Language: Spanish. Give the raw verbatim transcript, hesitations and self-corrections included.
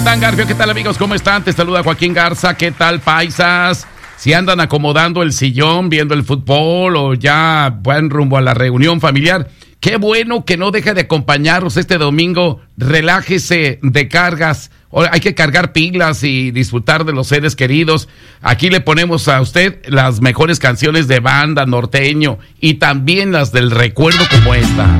Dan Garfio, ¿qué tal amigos? ¿Cómo están? Te saluda Joaquín Garza, ¿qué tal paisas? Si andan acomodando el sillón, viendo el fútbol o ya van rumbo a la reunión familiar, qué bueno que no deje de acompañarnos este domingo, relájese de cargas, hay que cargar pilas y disfrutar de los seres queridos. Aquí le ponemos a usted las mejores canciones de banda, norteño y también las del recuerdo como esta.